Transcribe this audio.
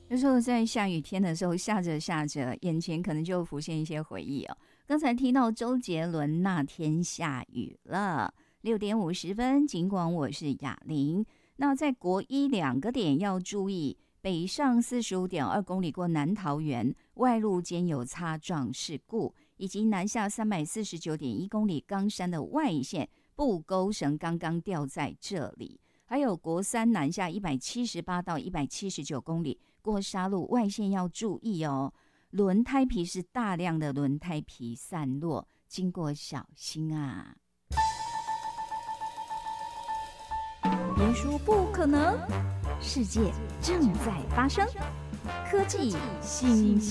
有时候在下雨天的时候，下着下着，眼前可能就浮现一些回忆哦。刚才听到周杰伦那天下雨了，6点50分，尽管我是雅玲。那在国一2个点要注意，北上45.2公里过南桃园外路间有擦撞事故，以及南下349.1公里冈山的外线布钩绳刚刚掉在这里。还有国三南下178到179公里过沙路外线要注意哦，轮胎皮是大量的轮胎皮散落，经过小心啊。别说不可能，世界正在发生，科技新